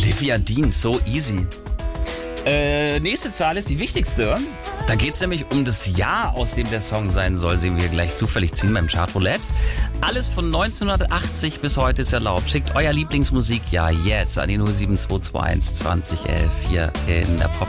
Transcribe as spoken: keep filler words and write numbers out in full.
Olivia Dean, so easy. Äh, nächste Zahl ist die wichtigste. Da geht es nämlich um das Jahr, aus dem der Song sein soll, sehen wir gleich zufällig ziehen beim Chart Roulette. Alles von neunzehnhundertachtzig bis heute ist erlaubt. Schickt euer Lieblingsmusikjahr jetzt an die null sieben zwei zwei eins zwanzig elf hier in der Pop